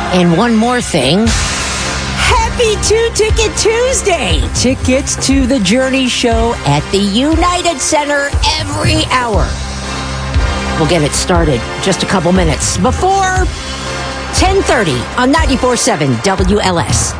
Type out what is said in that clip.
And one more thing. Happy Two-Ticket Tuesday! Tickets to the Journey Show at the United Center every hour. We'll get it started just a couple minutes before 10:30 on 94.7 WLS.